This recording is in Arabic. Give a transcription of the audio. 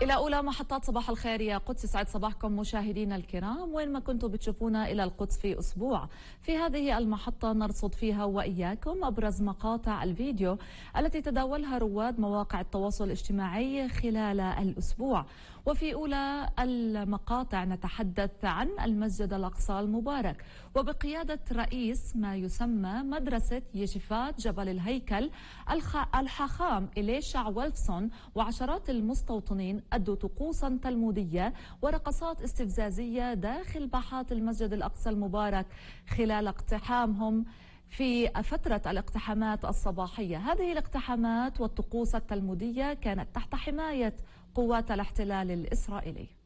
إلى أولى محطات صباح الخير يا قدس. يسعد صباحكم مشاهدينا الكرام وين ما كنتم بتشوفونا إلى القدس في أسبوع. في هذه المحطة نرصد فيها وإياكم أبرز مقاطع الفيديو التي تداولها رواد مواقع التواصل الاجتماعي خلال الأسبوع. وفي أولى المقاطع نتحدث عن المسجد الأقصى المبارك وبقيادة رئيس ما يسمى مدرسة يشفات جبل الهيكل الحاخام إليشع ويلسون وعشرات المستوطنين أدوا طقوسا تلمودية ورقصات استفزازية داخل باحات المسجد الأقصى المبارك خلال اقتحامهم في فترة الاقتحامات الصباحية. هذه الاقتحامات والطقوس التلمودية كانت تحت حماية قوات الاحتلال الإسرائيلي.